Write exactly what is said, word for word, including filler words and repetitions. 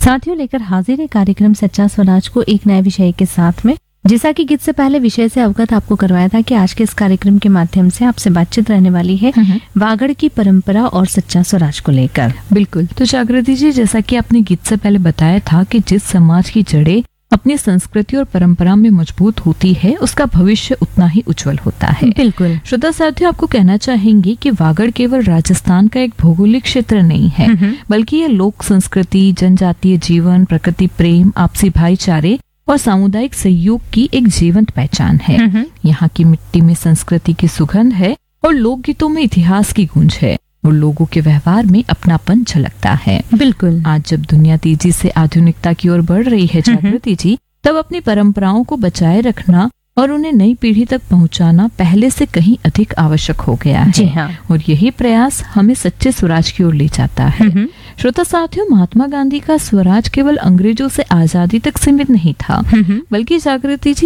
साथियों, लेकर हाजिर है कार्यक्रम सच्चा स्वराज को एक नए विषय के साथ में। जैसा कि गीत से पहले विषय से अवगत आपको करवाया था कि आज के इस कार्यक्रम के माध्यम से आपसे बातचीत रहने वाली है वागड़ की परंपरा और सच्चा स्वराज को लेकर। बिल्कुल। तो जागृति जी, जैसा कि आपने गीत से पहले बताया था कि जिस समाज की जड़ें अपनी संस्कृति और परंपरा में मजबूत होती है, उसका भविष्य उतना ही उज्जवल होता है। बिल्कुल। श्रोता साथियों, आपको कहना चाहेंगे कि वागड़ केवल राजस्थान का एक भौगोलिक क्षेत्र नहीं है, बल्कि ये लोक संस्कृति, जनजातीय जीवन, प्रकृति प्रेम, आपसी भाईचारे और सामुदायिक सहयोग की एक जीवंत पहचान है। यहाँ की मिट्टी में संस्कृति की सुगंध है और लोकगीतों में इतिहास की गूंज है और लोगों के व्यवहार में अपनापन झलकता है। बिल्कुल। आज जब दुनिया तेजी से आधुनिकता की ओर बढ़ रही है जागृति जी, तब अपनी परंपराओं को बचाए रखना और उन्हें नई पीढ़ी तक पहुंचाना पहले से कहीं अधिक आवश्यक हो गया है। जी हाँ। और यही प्रयास हमें सच्चे स्वराज की ओर ले जाता है। श्रोता साथियों, महात्मा गांधी का स्वराज केवल अंग्रेजों से आजादी तक सीमित नहीं था, बल्कि जागृति जी